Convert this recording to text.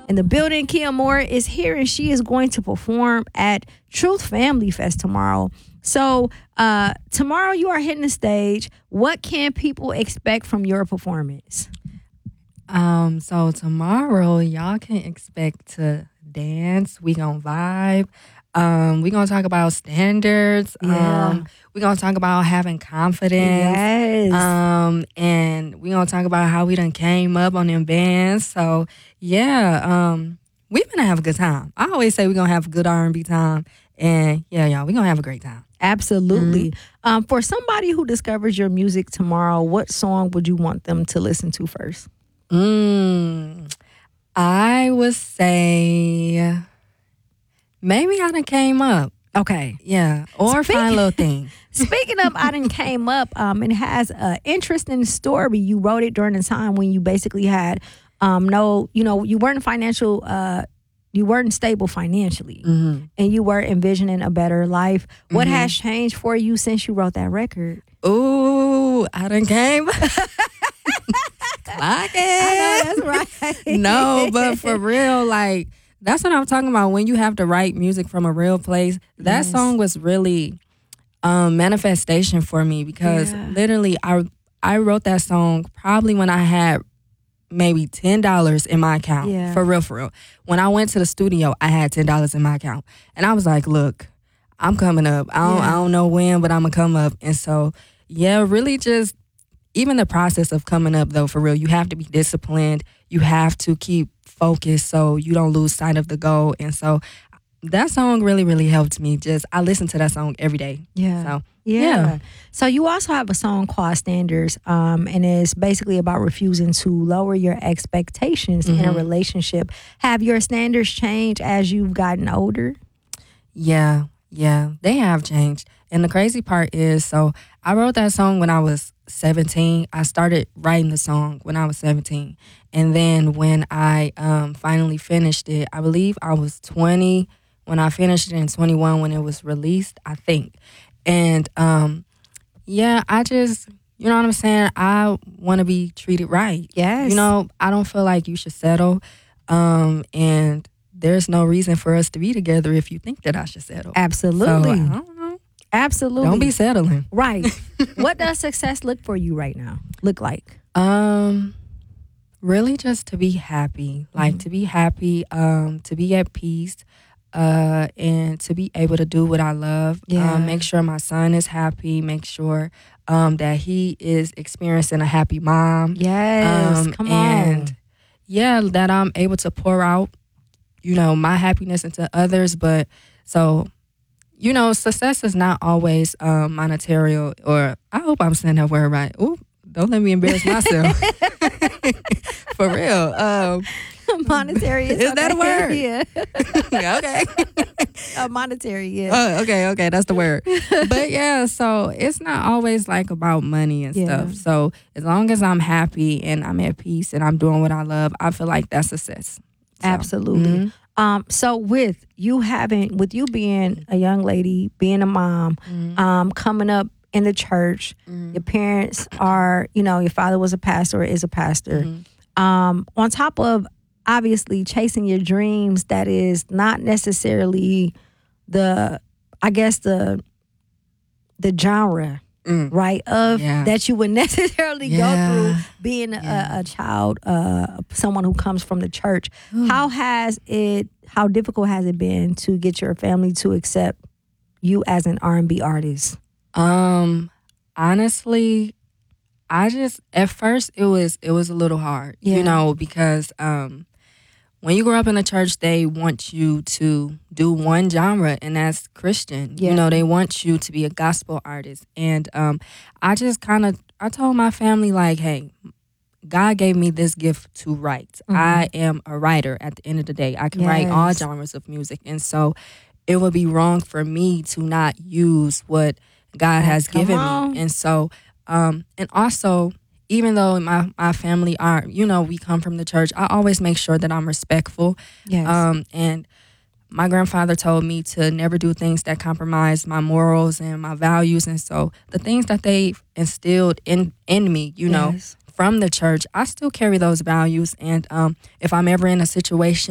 in the building. Kia Moore is here, and she is going to perform at Truth Family Fest tomorrow. So tomorrow you are hitting the stage. What can people expect from your performance? So tomorrow y'all can expect to dance. We gonna vibe. We gonna talk about standards. Yeah. We gonna talk about having confidence. Yes. And we gonna talk about how we done came up on them bands. So yeah, we gonna have a good time. I always say we gonna have a good R&B time. And yeah, y'all, we gonna have a great time. Absolutely. For somebody who discovers your music tomorrow, what song would you want them to listen to first? I would say maybe I done came up. Okay. Yeah. Or Fine Little Thing. Speaking of I done came up, it has an interesting story. You wrote it during a time when you basically had you weren't you weren't stable financially, and you were envisioning a better life. What has changed for you since you wrote that record? Ooh, I done came. Clock it. That's right. No, but for real, like, that's what I'm talking about. When you have to write music from a real place, that song was really manifestation for me because literally I wrote that song probably when I had maybe $10 in my account. Yeah. For real, for real. When I went to the studio, I had $10 in my account. And I was like, look, I'm coming up. I don't know when, but I'm going to come up. And so, yeah, really just even the process of coming up, though, for real, you have to be disciplined. You have to keep focused so you don't lose sight of the goal. And so that song really, really helped me. I listen to that song every day. Yeah. So, yeah. So you also have a song called Standards, and it's basically about refusing to lower your expectations in a relationship. Have your standards changed as you've gotten older? Yeah, they have changed. And the crazy part is, so I wrote that song when I was 17. I started writing the song when I was 17. And then when I finally finished it, I believe I was 20 when I finished it and 21 when it was released, I think. And I just, you know what I'm saying? I want to be treated right. Yes. You know, I don't feel like you should settle. And there's no reason for us to be together if you think that I should settle. Absolutely. So, I don't know. Absolutely. Don't be settling. Right. What does success look for you right now? Look like? Really just to be happy. Like to be happy, to be at peace, and to be able to do what I love. Yeah. Make sure my son is happy. Make sure that he is experiencing a happy mom. Yes. Come and on. Yeah, that I'm able to pour out, my happiness into others. But so, success is not always monetary or I hope I'm saying that word right. Ooh, don't let me embarrass myself. For real. Monetary is that a word? Yeah. Okay. Monetary, yeah. Oh, okay, that's the word. But yeah, so it's not always like about money and stuff. So as long as I'm happy and I'm at peace and I'm doing what I love, I feel like that's success. So, Absolutely. So with you being a young lady, being a mom, coming up in the church, your parents are, your father was a pastor or is a pastor. On top of obviously chasing your dreams, that is not necessarily the genre, right? That you would necessarily go through being a child, someone who comes from the church. How difficult has it been to get your family to accept you as an R&B artist? Honestly, at first it was a little hard, because when you grow up in a church, they want you to do one genre, and that's Christian. Yeah. They want you to be a gospel artist. And I told my family, like, hey, God gave me this gift to write. I am a writer at the end of the day. I can write all genres of music. And so it would be wrong for me to not use what God has given me. And so, and also, even though my family are, we come from the church, I always make sure that I'm respectful. Yes. And my grandfather told me to never do things that compromise my morals and my values. And so the things that they instilled in me, from the church, I still carry those values. And if I'm ever in a situation